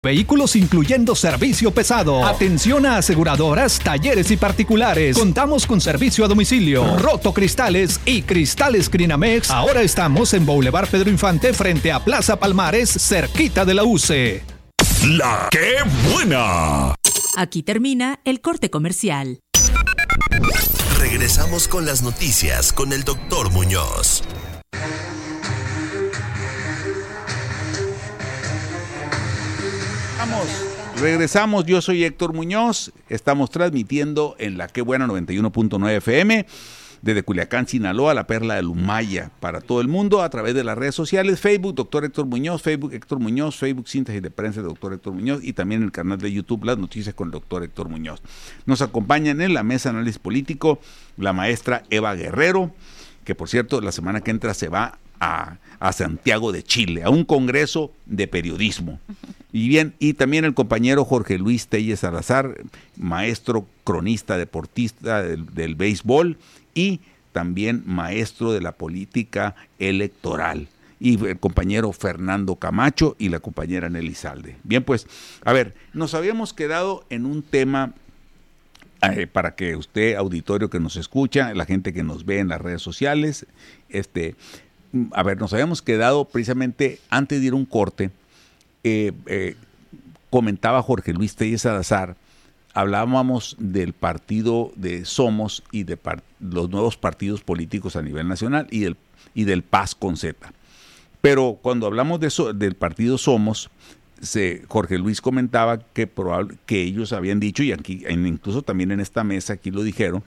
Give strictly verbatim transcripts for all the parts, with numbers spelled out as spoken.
Vehículos incluyendo servicio pesado. Atención a aseguradoras, talleres y particulares. Contamos con servicio a domicilio. Roto Cristales y Cristales Crinamex. Ahora estamos en Boulevard Pedro Infante frente a Plaza Palmares, cerquita de la U C E. La ¡Qué buena! Aquí termina el corte comercial. Regresamos con las noticias con el doctor Muñoz. Vamos, regresamos, yo soy Héctor Muñoz, estamos transmitiendo en la Qué Buena noventa y uno punto nueve F M, desde Culiacán, Sinaloa, la perla de Lumaya, para todo el mundo, a través de las redes sociales, Facebook, doctor Héctor Muñoz, Facebook Héctor Muñoz, Facebook Síntesis de Prensa de doctor Héctor Muñoz, y también el canal de YouTube, Las Noticias con el doctor Héctor Muñoz. Nos acompañan en la mesa de análisis político la maestra Eva Guerrero, que por cierto, la semana que entra se va a, a Santiago de Chile, a un congreso de periodismo. Y bien, y también el compañero Jorge Luis Telles Salazar, maestro cronista deportista del, del béisbol y también maestro de la política electoral. Y el compañero Fernando Camacho y la compañera Nelly Salde. Bien, pues, a ver, nos habíamos quedado en un tema eh, para que usted, auditorio que nos escucha, la gente que nos ve en las redes sociales, este, a ver, nos habíamos quedado precisamente antes de ir a un corte. Eh, eh, comentaba Jorge Luis Telles Salazar, hablábamos del partido de Somos y de par- los nuevos partidos políticos a nivel nacional y del, y del P A S con Z. Pero cuando hablamos de eso, del partido Somos, se, Jorge Luis comentaba que, probable, que ellos habían dicho, y aquí incluso también en esta mesa aquí lo dijeron,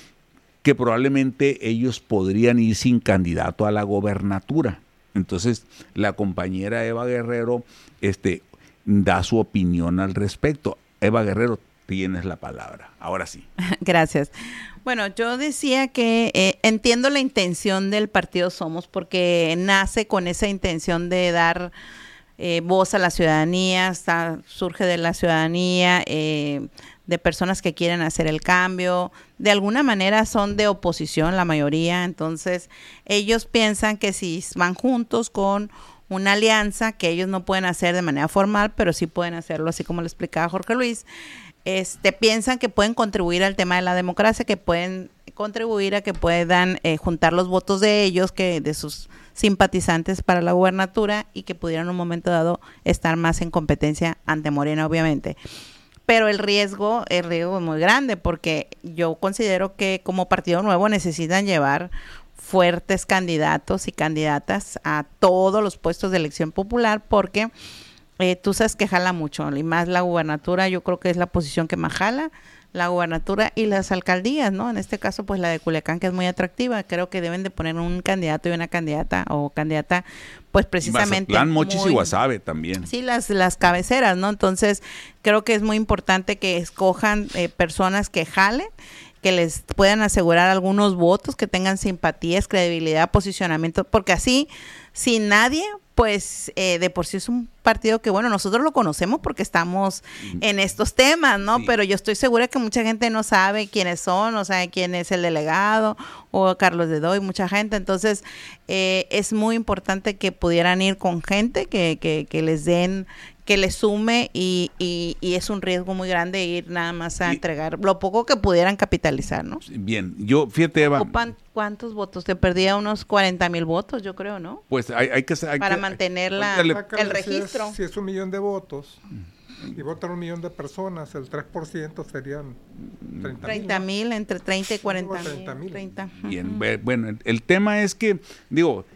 que probablemente ellos podrían ir sin candidato a la gobernatura. Entonces, la compañera Eva Guerrero este, da su opinión al respecto. Eva Guerrero, tienes la palabra. Ahora sí. Gracias. Bueno, yo decía que eh, entiendo la intención del partido Somos porque nace con esa intención de dar eh, voz a la ciudadanía, está, surge de la ciudadanía, eh, de personas que quieren hacer el cambio, de alguna manera son de oposición la mayoría, entonces ellos piensan que si van juntos con una alianza que ellos no pueden hacer de manera formal, pero sí pueden hacerlo así como le explicaba Jorge Luis, este piensan que pueden contribuir al tema de la democracia, que pueden contribuir a que puedan eh, juntar los votos de ellos, que de sus simpatizantes para la gubernatura y que pudieran en un momento dado estar más en competencia ante Morena, obviamente. Pero el riesgo, el riesgo es muy grande porque yo considero que como partido nuevo necesitan llevar fuertes candidatos y candidatas a todos los puestos de elección popular porque eh, tú sabes que jala mucho y más la gubernatura, yo creo que es la posición que más jala, la gubernatura y las alcaldías, ¿no? En este caso, pues la de Culiacán, que es muy atractiva, creo que deben de poner un candidato y una candidata o candidata, pues precisamente. Mazatlán, Mochis muy, y Guasave también. Sí, las, las cabeceras, ¿no? Entonces, creo que es muy importante que escojan eh, personas que jalen, que les puedan asegurar algunos votos, que tengan simpatías, credibilidad, posicionamiento, porque así, sin nadie, pues eh, de por sí es un partido que, bueno, nosotros lo conocemos porque estamos en estos temas, ¿no? Sí. Pero yo estoy segura que mucha gente no sabe quiénes son, o sea, quién es el delegado o Carlos Dedoy, mucha gente. Entonces, eh, es muy importante que pudieran ir con gente que, que, que les den, que les sume y, y, y es un riesgo muy grande ir nada más a y, entregar lo poco que pudieran capitalizar, ¿no? Bien, yo, fíjate, Eva. Ocupan, ¿cuántos votos? Te perdía unos cuarenta mil votos, yo creo, ¿no? Pues hay, hay que... Hay Para que, mantener la, el, el registro. Si es, si es un millón de votos y votan un millón de personas, el tres por ciento serían treinta mil, ¿no? Entre treinta y cuarenta mil. Bien, uh-huh. Bueno, el, el tema es que, digo...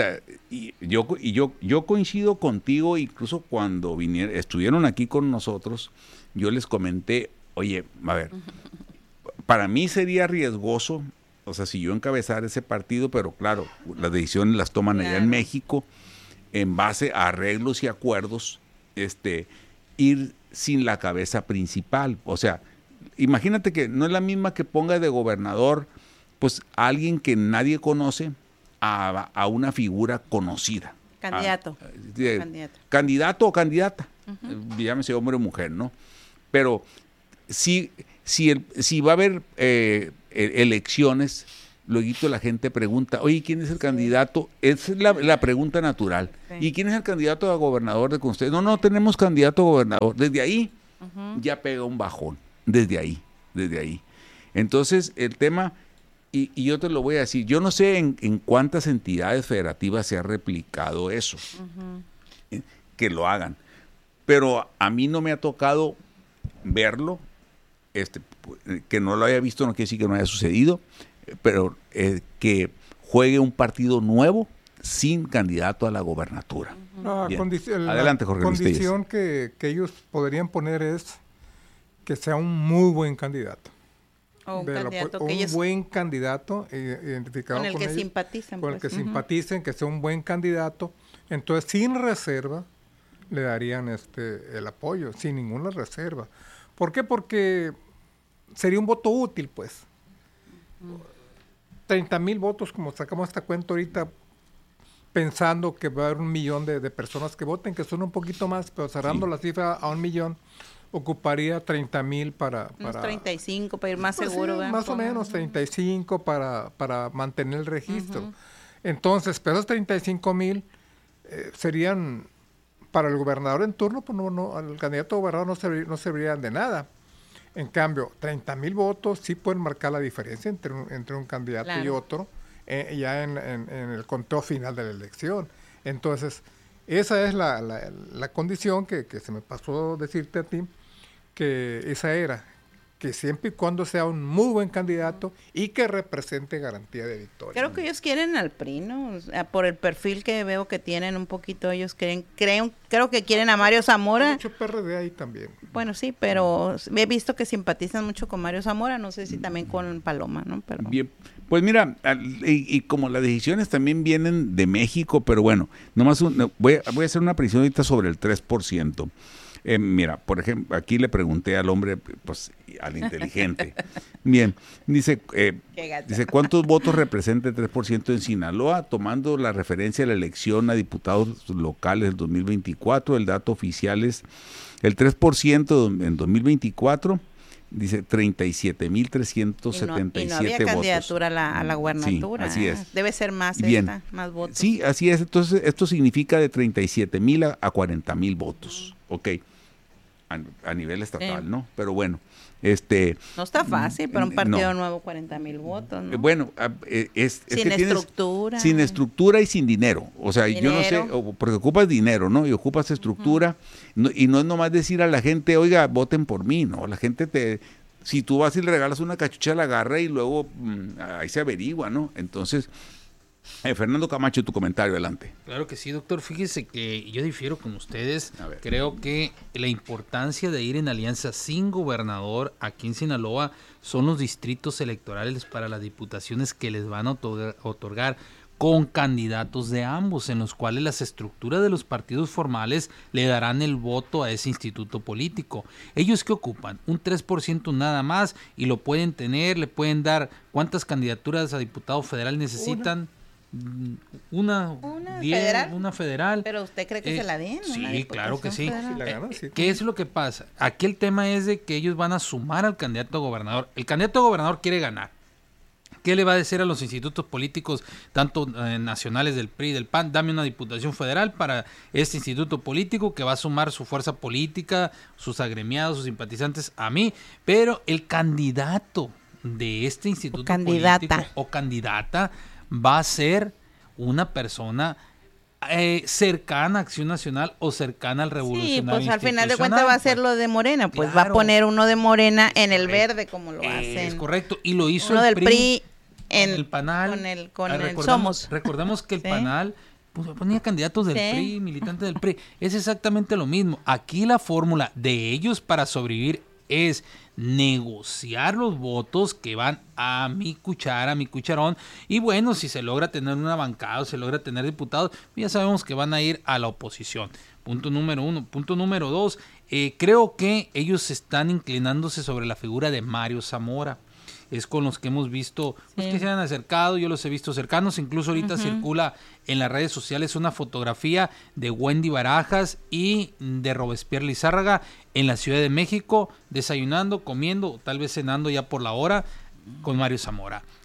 Y yo y yo yo coincido contigo, incluso cuando vinieron, estuvieron aquí con nosotros, yo les comenté, oye, a ver, para mí sería riesgoso, o sea, si yo encabezara ese partido, pero claro, las decisiones las toman claro. allá en México, en base a arreglos y acuerdos, este, ir sin la cabeza principal, o sea, imagínate que no es la misma que ponga de gobernador, pues a alguien que nadie conoce, A, a una figura conocida. Candidato. A, de, candidato. Candidato o candidata, uh-huh. Llámese hombre o mujer, ¿no? Pero si, si, el, si va a haber eh, elecciones, luego la gente pregunta, oye, ¿quién es el candidato? Esa es la, la pregunta natural. Sí. ¿Y quién es el candidato a gobernador de ustedes? No, no tenemos candidato a gobernador. Desde ahí uh-huh. ya pega un bajón. Desde ahí, desde ahí. Entonces, el tema, y, y yo te lo voy a decir, yo no sé en, en cuántas entidades federativas se ha replicado eso, uh-huh. eh, que lo hagan. Pero a mí no me ha tocado verlo, este, que no lo haya visto no quiere decir que no haya sucedido, pero eh, que juegue un partido nuevo sin candidato a la gobernatura. No, condici- Adelante, Jorge. La condición que, que ellos podrían poner es que sea un muy buen candidato. O un, de candidato la, que un ellos... buen candidato identificado con el con que ellos, simpaticen. Con el pues. que uh-huh. simpaticen, que sea un buen candidato. Entonces, sin reserva, le darían este el apoyo, sin ninguna reserva. ¿Por qué? Porque sería un voto útil, pues. Uh-huh. treinta mil votos, como sacamos esta cuenta ahorita, pensando que va a haber un millón de, de personas que voten, que son un poquito más, pero cerrando sí. la cifra a un millón, ocuparía treinta mil para, para... Unos treinta y cinco, para ir más pues seguro. Sí, más o menos treinta y cinco para, para mantener el registro. Uh-huh. Entonces, pero esos treinta y cinco mil eh, serían, para el gobernador en turno, pues no, no, al candidato a gobernador no, servir, no servirían de nada. En cambio, treinta mil votos sí pueden marcar la diferencia entre un, entre un candidato claro. y otro, eh, ya en, en, en el conteo final de la elección. Entonces, esa es la, la, la condición que, que se me pasó decirte a ti, que esa era, que siempre y cuando sea un muy buen candidato y que represente garantía de victoria. Creo que ellos quieren al P R I, ¿no? O sea, por el perfil que veo que tienen un poquito, ellos creen, creen, creo que quieren a Mario Zamora. Hay mucho P R D ahí también. Bueno, sí, pero he visto que simpatizan mucho con Mario Zamora, no sé si también con Paloma, ¿no? Pero... Bien, pues mira, y, y como las decisiones también vienen de México, pero bueno, nomás un, voy, a, voy a hacer una presión ahorita sobre el tres por ciento. Eh, mira, por ejemplo, aquí le pregunté al hombre, pues, al inteligente. Bien, dice, eh, dice, ¿cuántos votos representa el tres por ciento en Sinaloa? Tomando la referencia a la elección a diputados locales del dos mil veinticuatro, el dato oficial es el tres por ciento en dos mil veinticuatro, dice treinta y siete mil trescientos setenta y siete votos. Y no había candidatura a la, a la gubernatura. Sí, así es. Debe ser más Bien. esta, más votos. Sí, así es. Entonces, esto significa de treinta y siete mil a, a cuarenta mil votos. Mm. Ok. A, a nivel estatal, sí. ¿no? Pero bueno, este... No está fácil, pero un partido no. nuevo, cuarenta mil votos, ¿no? Bueno, es... es sin que estructura. Sin estructura y sin dinero. O sea, dinero. Yo no sé, porque ocupas dinero, ¿no? Y ocupas estructura. Uh-huh. No, y no es nomás decir a la gente, oiga, voten por mí, ¿no? La gente te... Si tú vas y le regalas una cachucha, la agarra y luego mmm, ahí se averigua, ¿no? Entonces... Eh, Fernando Camacho, tu comentario, adelante. Claro que sí, doctor. Fíjese que yo difiero con ustedes. Creo que la importancia de ir en alianza sin gobernador aquí en Sinaloa son los distritos electorales para las diputaciones que les van a otorgar, otorgar con candidatos de ambos, en los cuales las estructuras de los partidos formales le darán el voto a ese instituto político. ¿Ellos qué ocupan? Un tres por ciento nada más y lo pueden tener, le pueden dar ¿cuántas candidaturas a diputado federal necesitan? Una. Una, ¿Una diez, federal? Una federal. ¿Pero usted cree que eh, se la den? Sí, claro que sí. Si la ganan, sí. ¿Qué es lo que pasa? Aquí el tema es de que ellos van a sumar al candidato a gobernador. El candidato a gobernador quiere ganar. ¿Qué le va a decir a los institutos políticos, tanto eh, nacionales del P R I y del P A N? Dame una diputación federal para este instituto político que va a sumar su fuerza política, sus agremiados, sus simpatizantes a mí. Pero el candidato de este instituto o candidata. político o candidata va a ser una persona eh, cercana a Acción Nacional o cercana al Revolucionario. Sí, pues al final de cuentas va a ser lo de Morena, pues claro. va a poner uno de Morena en el correcto. verde como lo hacen. Es correcto, y lo hizo uno el del P R I, P R I en, con el Panal. Con el, con ah, el recordamos, Somos. Recordemos que el ¿Sí? Panal pues, ponía candidatos del ¿Sí? P R I, militantes del P R I. Es exactamente lo mismo. Aquí la fórmula de ellos para sobrevivir es negociar los votos que van a mi cuchara, a mi cucharón, y bueno, si se logra tener una bancada o se logra tener diputados, ya sabemos que van a ir a la oposición. Punto número uno. Punto número dos, eh, creo que ellos están inclinándose sobre la figura de Mario Zamora. Es con los que hemos visto pues, sí. que se han acercado, yo los he visto cercanos, incluso ahorita uh-huh. circula en las redes sociales una fotografía de Wendy Barajas y de Robespierre Lizárraga en la Ciudad de México, desayunando, comiendo, tal vez cenando ya por la hora, con Mario Zamora.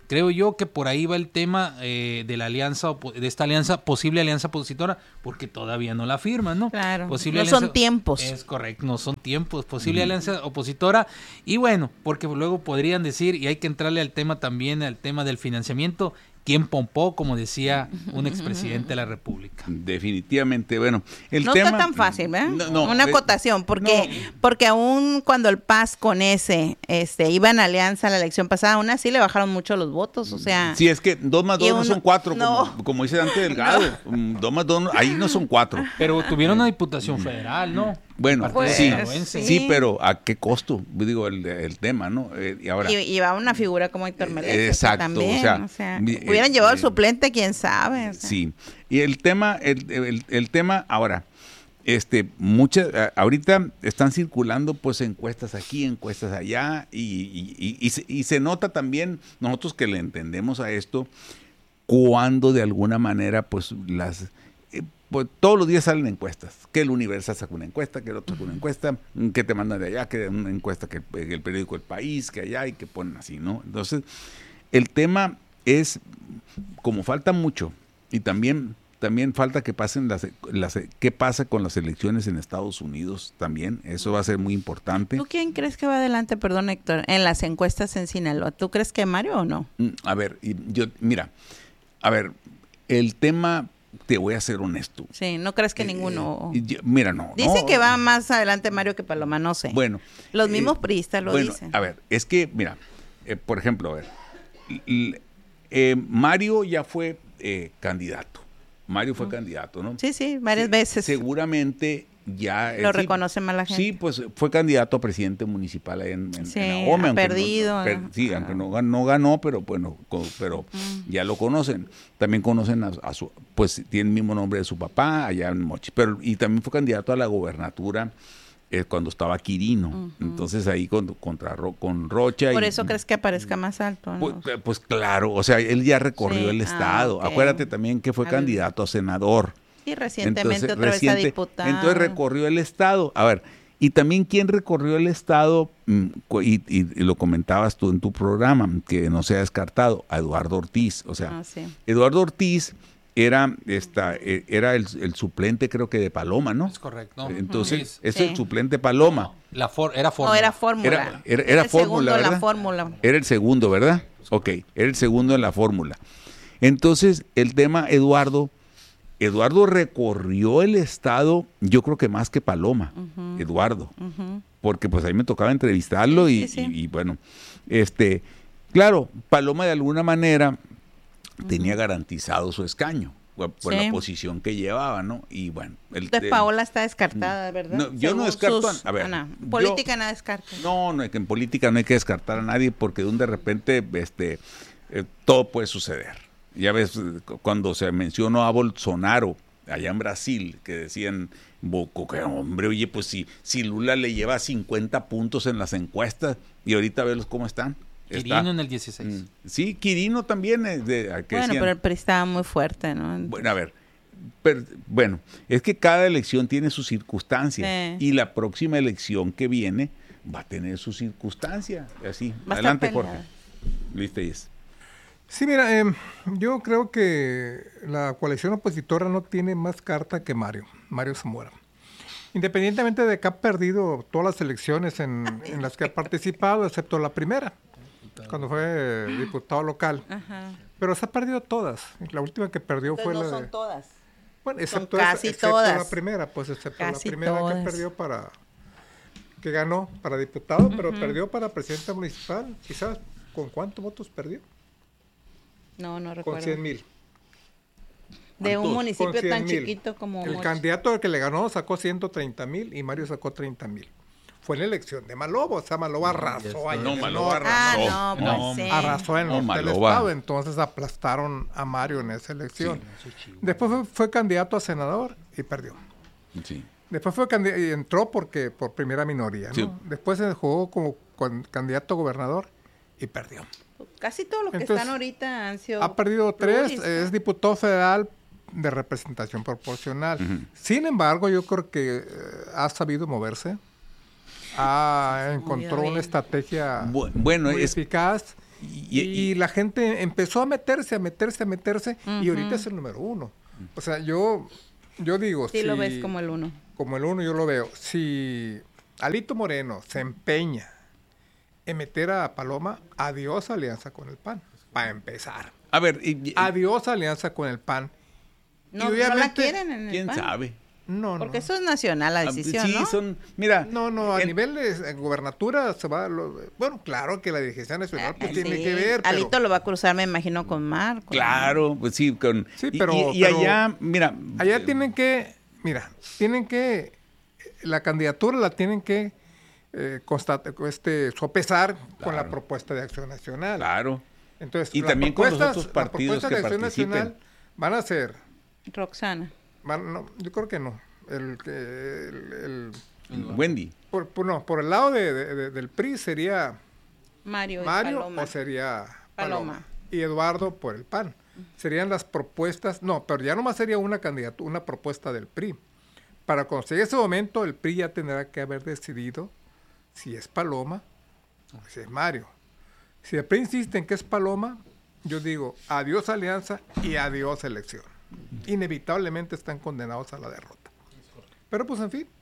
creo yo que por ahí va el tema eh, de la alianza, de esta alianza, posible alianza opositora, porque todavía no la firman, ¿no? Claro, posible no alianza, son tiempos. Es correcto, no son tiempos, posible uh-huh. alianza opositora, y bueno, porque luego podrían decir, y hay que entrarle al tema también, al tema del financiamiento, ¿quién pompó? Como decía un expresidente de la República. Definitivamente, bueno. El no tema, está tan fácil, ¿verdad? No, no, Una eh, acotación, porque no. porque aún cuando el P A S con ese este, iba en alianza a la elección pasada, aún así le bajaron mucho los votos, o sea... Sí, es que dos más dos uno, no son cuatro, no, como, como dice Dante Delgado. No. Dos más dos, no, ahí no son cuatro. Pero tuvieron una diputación federal, ¿no? Bueno, pues, sí, sí, sí, pero ¿a qué costo? Digo, el, el tema, ¿no? Eh, y ahora... Y, y va una figura como Héctor Meléndez. Exacto, también, o sea... O sea eh, hubieran llevado eh, el suplente, quién sabe. O sea. Sí, y el tema, el, el, el tema, ahora, este, muchas, ahorita están circulando pues encuestas aquí, encuestas allá, y, y, y, y, se, y se nota también, nosotros que le entendemos a esto, cuando de alguna manera pues las... Pues todos los días salen encuestas, que el Universal saca una encuesta, que el otro saca una encuesta, que te mandan de allá, que una encuesta que el, el periódico El País, que allá, y que ponen así, ¿no? Entonces, el tema es, como falta mucho, y también, también falta que pasen las, las, qué pasa con las elecciones en Estados Unidos también, eso va a ser muy importante. ¿Tú quién crees que va adelante, perdón Héctor, en las encuestas en Sinaloa? ¿Tú crees que Mario o no? A ver, yo, mira, a ver, el tema... Te voy a ser honesto. Sí, ¿no crees que eh, ninguno? Yo, mira, no. Dicen no. que va más adelante Mario que Paloma, no sé. Bueno. Los mismos eh, priistas lo bueno, dicen. A ver, es que, mira, eh, por ejemplo, a ver, eh, Mario ya fue eh, candidato. Mario fue uh-huh. candidato, ¿no? Sí, sí, varias veces. Seguramente ya... Lo eh, reconoce sí, más la gente. Sí, pues fue candidato a presidente municipal en, en, sí, en Ahome. Ha perdido. No, per, sí, aunque no, no ganó, pero bueno, pero uh-huh. ya lo conocen. También conocen a, a su... Pues tiene el mismo nombre de su papá, allá en Mochi. Pero, y también fue candidato a la gobernatura eh, cuando estaba Quirino. Uh-huh. Entonces ahí con, contra, con Rocha. Por y, eso crees que aparezca más alto, ¿no? Pues, pues claro, o sea, él ya recorrió sí. el estado. Ah, okay. Acuérdate también que fue Al... candidato a senador. Sí, recientemente entonces, otra reciente, vez a diputado. Entonces recorrió el estado. A ver, y también quién recorrió el estado, y, y, y lo comentabas tú en tu programa, que no se ha descartado, a Eduardo Ortiz. O sea, ah, sí. Eduardo Ortiz era esta era el, el suplente, creo que de Paloma, ¿no? Es correcto. Entonces, sí. es sí. el suplente Paloma. La for, era fórmula. No, era fórmula. Era, era, era el fórmula, segundo, ¿verdad? la fórmula. Era el segundo, ¿verdad? Ok, era el segundo en la fórmula. Entonces, el tema, Eduardo, Eduardo recorrió el estado, yo creo que más que Paloma, uh-huh. Eduardo, uh-huh. porque pues ahí me tocaba entrevistarlo y, sí, sí. y, y bueno, este, claro, Paloma de alguna manera uh-huh. tenía garantizado su escaño por, por sí. la posición que llevaba, ¿no? Y bueno. El, Entonces Paola está descartada, ¿verdad? No, yo Según no descarto, sus, a ver. Ah, no. Política yo, no descarta. No, no, en política no hay que descartar a nadie porque de un de repente, este, eh, todo puede suceder. Ya ves, cuando se mencionó a Bolsonaro, allá en Brasil, que decían, que hombre, oye, pues si, si Lula le lleva cincuenta puntos en las encuestas, y ahorita velos cómo están. Quirino Está, en el dieciséis. Sí, Quirino también. Es de, que bueno, decían, pero el P R I estaba muy fuerte, ¿no? Entonces, bueno, a ver, pero, bueno, es que cada elección tiene sus circunstancias, sí. y la próxima elección que viene va a tener su circunstancia. Así, va adelante, Jorge. Luis Telles. Sí, mira, eh, yo creo que la coalición opositora no tiene más carta que Mario, Mario Zamora. Independientemente de que ha perdido todas las elecciones en, en las que ha participado, excepto la primera, cuando fue diputado local. Ajá. Pero se ha perdido todas. La última que perdió Entonces fue no la son de... todas. Bueno, excepto, son casi esa, excepto todas. la primera, pues excepto casi la primera todas. que perdió para... que ganó para diputado, uh-huh. pero perdió para presidenta municipal. ¿Quizás con cuántos votos perdió? No, no recuerdo. Con cien mil. De un municipio tan mil. Chiquito como... El Mochi. Candidato que le ganó sacó ciento treinta mil y Mario sacó treinta mil. Fue en la elección de Maloba, o sea, Maloba arrasó ahí. No, Maloba arrasó. Ah, no, no, pues sí. Arrasó en no, el estado, entonces aplastaron a Mario en esa elección. Sí, Después fue, fue candidato a senador y perdió. Sí. Después fue candidato y entró porque por primera minoría, ¿no? Sí. Después se jugó como con, candidato a gobernador y perdió. Casi todos los que Entonces, están ahorita han sido... Ha perdido tres, es diputado federal de representación proporcional. Uh-huh. Sin embargo, yo creo que eh, ha sabido moverse, ha encontrado una estrategia bueno, muy es... eficaz Y, y la gente empezó a meterse, a meterse, a meterse, Uh-huh. y ahorita es el número uno. O sea, yo, yo digo... Sí, si, lo ves como el uno. Como el uno yo lo veo. Si Alito Moreno se empeña en meter a Paloma, adiós alianza con el P A N, para empezar. A ver, y- y- Adiós alianza con el P A N. Y No, no la obviamente- quieren en el ¿quién P A N. sabe? No, Porque no. eso es nacional la Ah, decisión, sí, ¿no? son, mira, No, no, a en- nivel de eh, gubernatura se va... Lo, bueno, claro que la dirigencia nacional pues, Ah, tiene sí. que ver, pero... Alito lo va a cruzar, me imagino, con Marco. Claro, pues sí, con, Sí, y- pero- y, y pero allá, mira, Allá eh, tienen que, mira, tienen que, la candidatura la tienen que eh, constat- este, sopesar con la Claro. propuesta de Acción Nacional. claro, Entonces, Y las también con los propuestas- otros partidos las propuestas que de Acción participen. Nacional van a ser, Roxana. van- no, yo creo que no, el, que- el, el- Wendy, por, por- no, por el lado de, de- de- del P R I sería Mario, y Mario Paloma. o sería Paloma. Paloma. Y Eduardo por el P A N. Serían las propuestas, no, pero ya nomás sería una candidatura, una propuesta del P R I. Para conseguir ese momento, el P R I ya tendrá que haber decidido si es Paloma o si es Mario. Si el P R I insiste en que es Paloma, yo digo adiós alianza y adiós elección. Inevitablemente están condenados a la derrota. Pero pues en fin,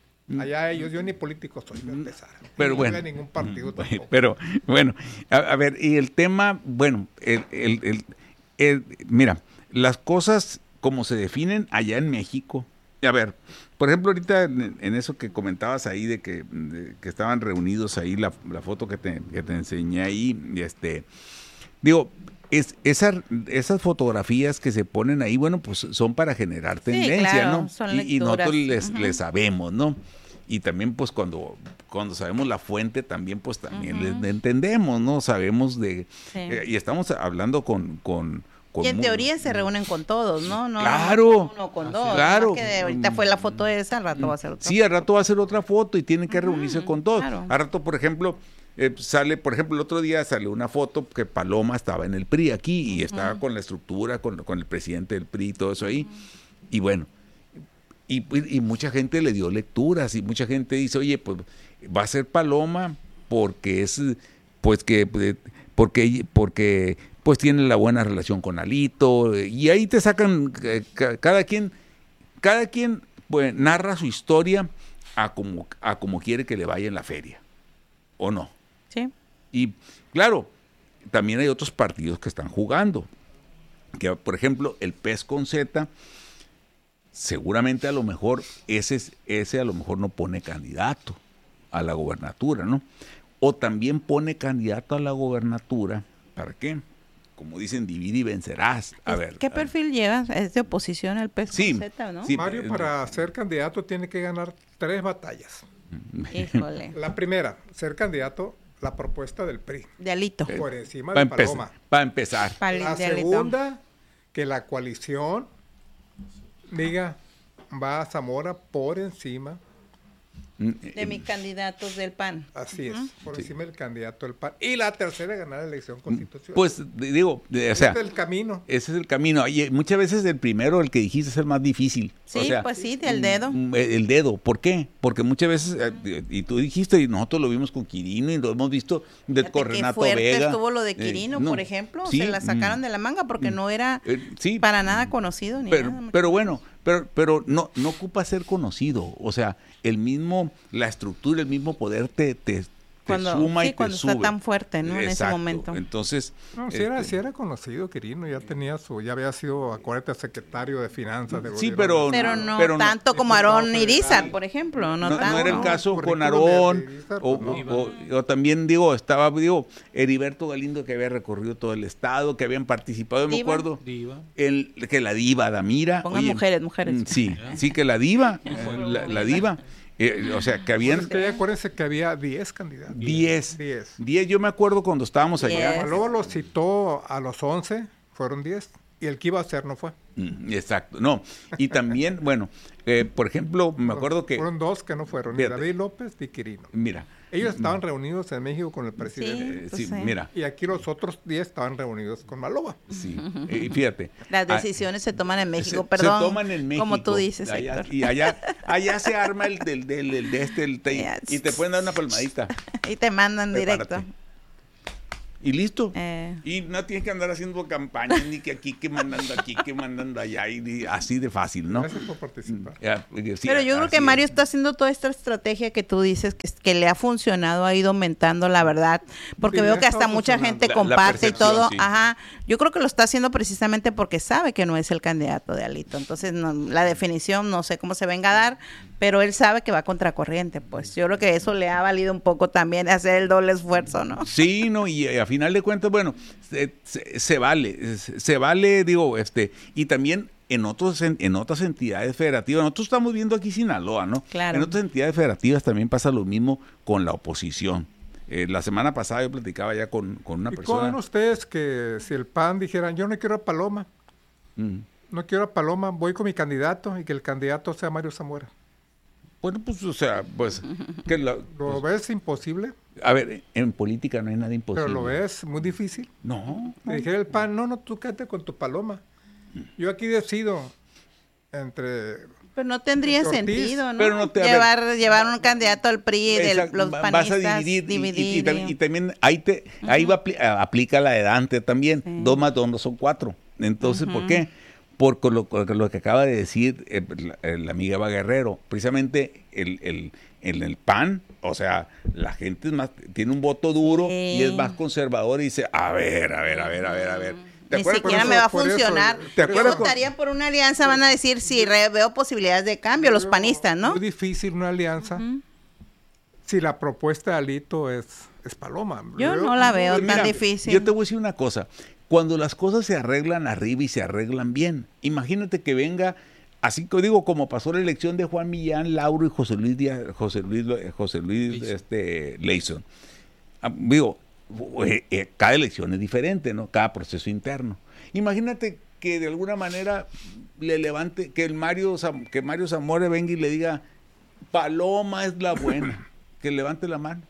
allá ellos, yo ni político soy, para empezar. pero No bueno, voy a ningún partido tampoco. pero bueno, a, a ver, y el tema, bueno, el, el, el- el- mira, las cosas como se definen allá en México, a ver, por ejemplo, ahorita en, en eso que comentabas ahí de que, de que estaban reunidos ahí, la, la foto que te, que te enseñé ahí, y este, digo, es, esa- esas fotografías que se ponen ahí, bueno, pues son para generar tendencia, claro, ¿no? son Y, y nosotros lecturas. les, Ujú. les sabemos, ¿no? Y también, pues, cuando, cuando sabemos la fuente, también, pues, también Ujú. les entendemos, ¿no? Sabemos de... Sí. eh, y estamos hablando con... con, con Y en mu- teoría se reúnen con todos, ¿no? No Claro. no uno con dos. Claro. Más que ahorita fue la foto esa, al rato va a ser otra. Sí, al rato va a hacer otra foto y tienen que reunirse con todos. claro. Al rato, por ejemplo, eh, sale, por ejemplo, el otro día salió una foto que Paloma estaba en el P R I aquí y estaba con la estructura, con, con el presidente del P R I y todo eso ahí. Y bueno, y, y mucha gente le dio lecturas y mucha gente dice, oye, pues va a ser Paloma porque es, pues que, eh, porque, porque pues tiene la buena relación con Alito, y ahí te sacan, eh, ca- cada quien, cada quien pues, narra su historia a como, a como quiere que le vaya en la feria, ¿o no? Sí. Y claro, también hay otros partidos que están jugando, que por ejemplo el P E S con Z, seguramente a lo mejor ese, es- ese a lo mejor no pone candidato a la gobernatura, ¿no? O también pone candidato a la gobernatura, ¿para qué? Como dicen, divide y vencerás. A ver. ¿Qué a- perfil llevas? ¿Es de oposición el P E S Sí, con Z, no? sí. Mario, para ser candidato tiene que ganar tres batallas. Híjole. La primera, ser candidato, la propuesta del P R I, De Alito. por encima Para de Paloma. empezar, para empezar. Pali- La de Alito. segunda, que la coalición diga, va a Zamora por encima, De mis candidatos del P A N. así es, por encima del candidato del P A N. Y la tercera, ganar la elección constitucional. Pues d- digo, de- o sea, este es el camino. ese es el camino. Y muchas veces el primero, el que dijiste, es el más difícil. Sí, O sea, pues sí, del dedo. mm, El, el dedo. ¿Por qué? Porque muchas veces, eh, y tú dijiste, y nosotros lo vimos con Quirino, y lo hemos visto de Fíjate con qué Renato fuerte Vega. estuvo lo de Eh, Quirino, no, por ejemplo. sí, Se la sacaron mm, de la manga porque no era eh, sí, para nada conocido ni pero, nada. pero bueno, pero, pero no, no ocupa ser conocido. O sea, el mismo, la estructura, el mismo poder te, te, te Cuando- suma sí, y te cuando está sube. tan fuerte, ¿no? En ese Exacto. momento. Entonces, No, si era, este, si era conocido Quirino, ya tenía su, ya había sido, acuérdate, secretario de finanzas de Sí, gobierno. Pero no pero no- tanto como diputado Aarón federal. Irizar, por ejemplo. No, no, no tanto. era el caso con Currículum de- Aarón, de Irizar, o, pues, no. o- o también digo, estaba, digo, Heriberto Galindo, que había recorrido todo el estado, que habían participado, me Diva. acuerdo, Diva. el, que la diva Damira. Pongan mujeres, mujeres. mm, Sí, sí, que la diva, eh, la, la diva, eh, o sea, que habían Es que ya acuérdense que había diez candidatos. diez, Diez. diez, yo me acuerdo cuando estábamos allá. Diez. Luego lo citó a los once, fueron diez, y el que iba a ser no fue. Mm, Exacto, no, y también, bueno, eh, por ejemplo, me acuerdo que, Fueron dos que no fueron, ni Fíjate. David López ni Quirino. mira, Ellos estaban reunidos en México con el presidente. eh, pues sí, sí. mira, Y aquí los otros diez estaban reunidos con Maloba. sí, eh, y fíjate. Las ah, decisiones se toman en México, se, perdón. se toman en México. Como tú dices, allá, Héctor. y allá, allá se arma el del, del, del- de este, el te- Ya. y te pueden dar una palmadita. Y te mandan directo. Prepárate. Y listo. Eh. Y no tienes que andar haciendo campaña, ni que aquí, que mandando aquí, que mandando allá, y, y así de fácil, ¿no? Gracias por participar. Ya, sí, Pero yo creo que así Mario es. está haciendo toda esta estrategia que tú dices que, que le ha funcionado, ha ido aumentando la verdad, porque Sí, veo le que ha hasta estado mucha funcionando. gente La- la comparte y percepción, todo. sí. Ajá. Yo creo que lo está haciendo precisamente porque sabe que no es el candidato de Alito. Entonces, no, la definición no sé cómo se venga a dar, pero él sabe que va contracorriente. Pues yo creo que eso le ha valido un poco también hacer el doble esfuerzo, ¿no? Sí, no, y a final de cuentas, bueno, se, se- se vale, se, se vale, digo, este, y también en otros en, en otras entidades federativas, nosotros estamos viendo aquí Sinaloa, ¿no? Claro. En otras entidades federativas también pasa lo mismo con la oposición. Eh, la semana pasada yo platicaba ya con, con una ¿Y persona. cómo ven ustedes que si el P A N dijera, yo no quiero a Paloma, Mm. no quiero a Paloma, voy con mi candidato y que el candidato sea Mario Zamora? Bueno, pues, o sea, pues, que la- ¿Lo ves imposible? a ver, en política no hay nada imposible. Pero lo ves muy difícil. No, Le dijera el P A N, no, no, tú quédate con tu Paloma. Yo aquí decido entre... Pero no tendría Ortiz, sentido, ¿no? pero no te- a ver. llevar, llevar un candidato al P R I, de Exacto, los va- panistas, vas a dividir, y- dividir. y, y tam- y también ahí te ahí va apli- a- aplica la de Dante también, dos más dos no son cuatro. Entonces, ¿por qué? Por con lo, con lo que acaba de decir eh, la, eh, la amiga Eva Guerrero, precisamente el, el, el, el P A N, o sea, la gente es más, tiene un voto duro Sí. y es más conservador y dice, a ver, a ver, a ver, a ver, a ver. ¿Te Ni acuerdas? siquiera Por me eso- va a por eso, funcionar. ¿te Yo acuerdas con- votaría por una alianza, van a decir, sí, re- veo posibilidades de cambio, los panistas, ¿no? Muy difícil una alianza si la propuesta de Alito es, es Paloma. Yo no la veo Pues tan mira, difícil. Yo te voy a decir una cosa. Cuando las cosas se arreglan arriba y se arreglan bien, imagínate que venga, así que digo, como pasó la elección de Juan Millán, Lauro y José Luis Díaz, José Luis, eh, José Luis Leison. este, Leison. Ah, digo, eh, eh, cada elección es diferente, ¿no? Cada proceso interno. Imagínate que de alguna manera le levante, que el Mario, Zam- que Mario Zamora venga y le diga, Paloma es la buena, que levante la mano.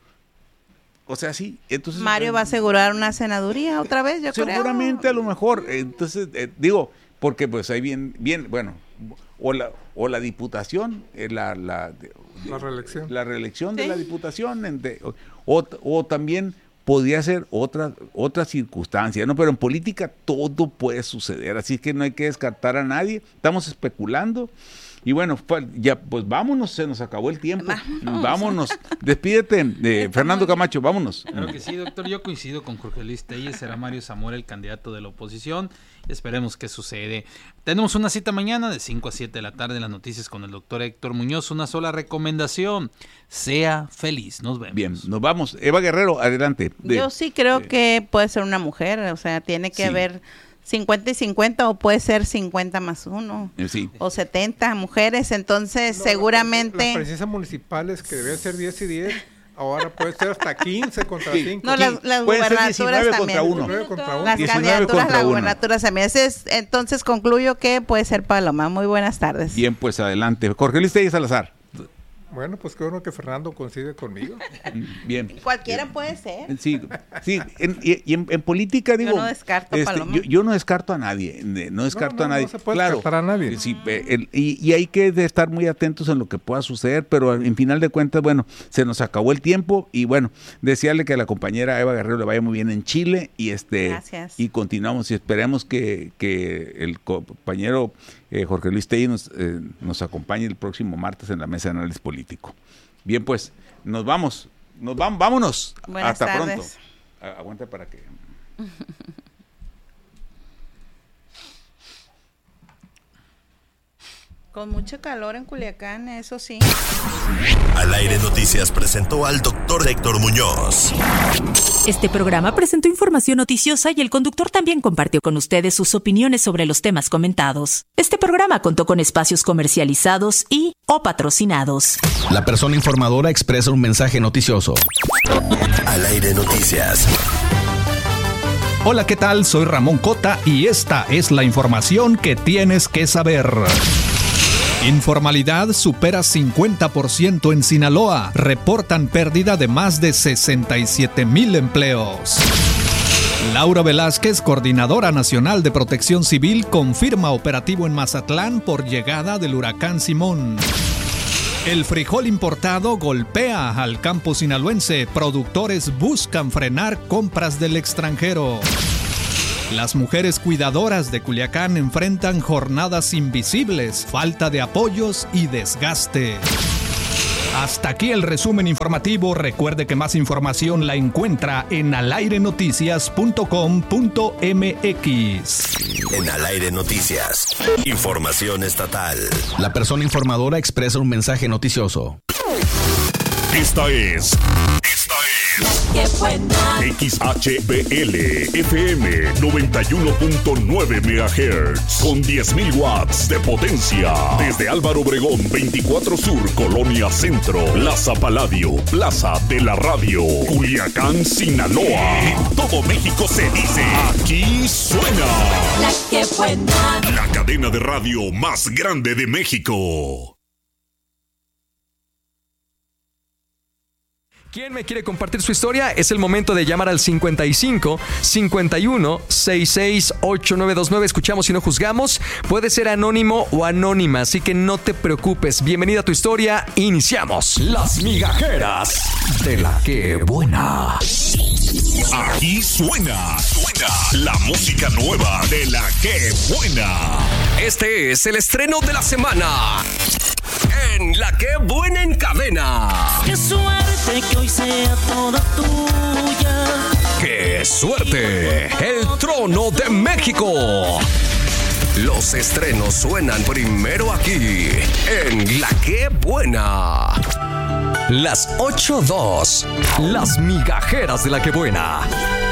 O sea, sí, entonces... Mario va a asegurar una senaduría otra vez, yo creo. Seguramente a lo mejor, entonces, eh, digo, porque pues ahí bien, bien, bueno, o la, o la diputación, eh, la, la, de- La reelección. la reelección de Sí. la diputación, en de- o, o, o también podría ser otra, otra circunstancia, ¿no? Pero en política todo puede suceder, así que no hay que descartar a nadie, estamos especulando. Y bueno, pues, ya, pues vámonos, se nos acabó el tiempo. Vámonos. Vámonos. Despídete, de Fernando Camacho, vámonos. Claro que sí, doctor. Yo coincido con Jorge Luis Telles. Será Mario Zamora el candidato de la oposición. Esperemos que sucede. Tenemos una cita mañana de cinco a siete de la tarde en las noticias con el doctor Héctor Muñoz. Una sola recomendación. Sea feliz. Nos vemos. Bien, nos vamos. Eva Guerrero, adelante. De- Yo sí creo de- que puede ser una mujer, o sea, tiene que Sí. haber cincuenta y cincuenta o puede ser cincuenta más uno. eh, Sí. O setenta mujeres, entonces No, seguramente... Las presidencias municipales que deben ser diez y diez, ahora puede ser hasta quince contra Sí. cinco. No, Sí, las, las pueden ser gubernaturas diecinueve también. contra uno. diecinueve contra uno. Las diecinueve candidaturas, contra las uno. gubernaturas también. Entonces, entonces concluyo que puede ser Paloma. Muy buenas tardes. Bien, pues adelante. Jorge Luis Telles Salazar. Bueno, pues qué bueno que Fernando coincide conmigo. Bien. Cualquiera puede ser. Sí, sí. En, y, y en, en política digo. no descarto, Paloma. yo, yo no descarto a nadie. ne- No descarto no, a no nadie. se puede claro. descartar a nadie. Sí, eh, el- y, y hay que de estar muy atentos en lo que pueda suceder, pero en final de cuentas, bueno, se nos acabó el tiempo y bueno, desearle que a la compañera Eva Guerrero le vaya muy bien en Chile y este Gracias. y continuamos y esperemos que, que el compañero eh, Jorge Luis Telles nos, eh, nos acompañe el próximo martes en la mesa de análisis político. Bien, pues, nos vamos, nos vamos, vámonos. Buenas Hasta tardes. pronto. A- Aguanta para que... Con mucho calor en Culiacán, eso sí. Al Aire Noticias presentó al doctor Héctor Muñoz. Este programa presentó información noticiosa y el conductor también compartió con ustedes sus opiniones sobre los temas comentados. Este programa contó con espacios comercializados y o patrocinados. La persona informadora expresa un mensaje noticioso. Al Aire Noticias. Hola, ¿qué tal? Soy Ramón Cota y esta es la información que tienes que saber. Informalidad supera cincuenta por ciento en Sinaloa. Reportan pérdida de más de sesenta y siete mil empleos. Laura Velázquez, coordinadora nacional de Protección Civil, confirma operativo en Mazatlán por llegada del huracán Simón. El frijol importado golpea al campo sinaloense. Productores buscan frenar compras del extranjero. Las mujeres cuidadoras de Culiacán enfrentan jornadas invisibles, falta de apoyos y desgaste. Hasta aquí el resumen informativo. Recuerde que más información la encuentra en al aire noticias punto com punto m x. En Al Aire Noticias, información estatal. La persona informadora expresa un mensaje noticioso. Esta es... Esta es... ¡Qué buena! X H B L F M noventa y uno punto nueve megahertz con diez mil watts de potencia. Desde Álvaro Obregón veinticuatro Sur, Colonia Centro, Plaza Paladio, Plaza de la Radio, Culiacán, Sinaloa. En todo México se dice, aquí suena La que buena. la cadena de radio más grande de México. ¿Quién me quiere compartir su historia? Es el momento de llamar al cincuenta y cinco, cincuenta y uno, sesenta y seis, ochenta y nueve veintinueve. Escuchamos y no juzgamos. Puede ser anónimo o anónima, así que no te preocupes. Bienvenida a tu historia. Iniciamos. Las migajeras de la que buena. Aquí suena, suena la música nueva de la que buena. Este es el estreno de la semana en La que buena en cadena. ¡Qué suerte que hoy sea toda tuya! ¡Qué suerte! El trono de México. Los estrenos suenan primero aquí en La que buena. Las ocho dos. Las migajeras de La que buena.